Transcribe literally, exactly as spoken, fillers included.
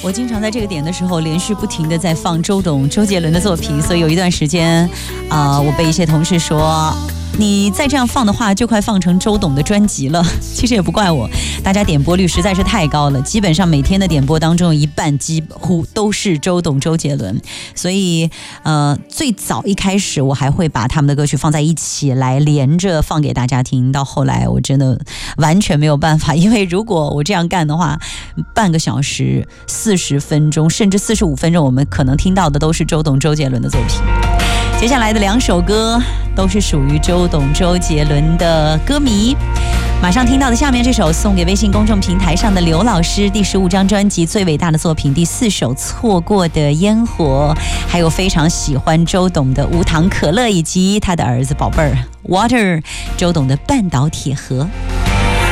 我经常在这个点的时候连续不停的在放周董、周杰伦的作品，所以有一段时间啊、呃，我被一些同事说你再这样放的话就快放成周董的专辑了。其实也不怪我，大家点播率实在是太高了，基本上每天的点播当中有一半几乎都是周董、周杰伦，所以呃，最早一开始我还会把他们的歌曲放在一起来连着放给大家听，到后来我真的完全没有办法，因为如果我这样干的话，半个小时、四十分钟甚至四十五分钟，我们可能听到的都是周董、周杰伦的作品。接下来的两首歌都是属于周董、周杰伦的歌迷。马上听到的下面这首送给微信公众平台上的刘老师第十五张专辑最伟大的作品第四首《错过的烟火》，还有非常喜欢周董的无糖可乐，以及他的儿子宝贝儿 Water 周董的半岛铁盒。